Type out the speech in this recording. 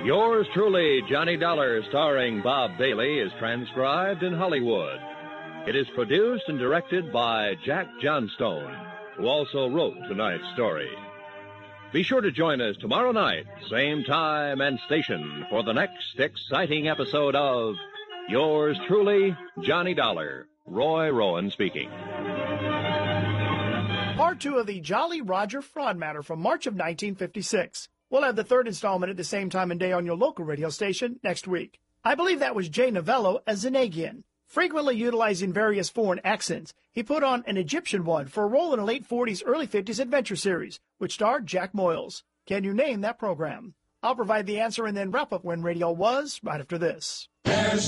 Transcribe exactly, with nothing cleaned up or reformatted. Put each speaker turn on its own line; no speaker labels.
Yours truly, Johnny Dollar, starring Bob Bailey, is transcribed in Hollywood. It is produced and directed by Jack Johnstone, who also wrote tonight's story. Be sure to join us tomorrow night, same time and station, for the next exciting episode of Yours truly, Johnny Dollar. Roy Rowan speaking.
Part two of the Jolly Roger fraud matter from March of nineteen fifty-six. We'll have the third installment at the same time and day on your local radio station next week. I believe that was Jay Novello as Zanagian. Frequently utilizing various foreign accents, he put on an Egyptian one for a role in a late forties, early fifties adventure series, which starred Jack Moyles. Can you name that program? I'll provide the answer and then wrap up when radio was right after this.